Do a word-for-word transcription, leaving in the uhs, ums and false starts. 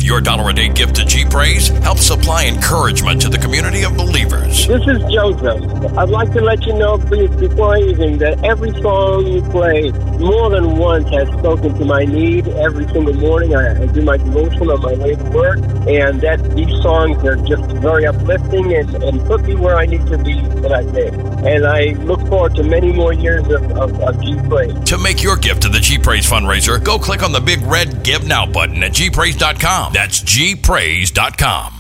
Your dollar-a-day gift to G-Praise helps supply encouragement to the community of believers. This is Joseph. I'd like to let you know, please, before anything, that every song you play more than once has spoken to my need. Every single morning I, I do my devotion on my way to work, and that these songs are just very uplifting and, and put me where I need to be for that day. And I look forward to many more years of, of, of G-Praise. To make your gift to the G-Praise fundraiser, go click on the big red Give Now button at G praise dot com. That's G praise dot com.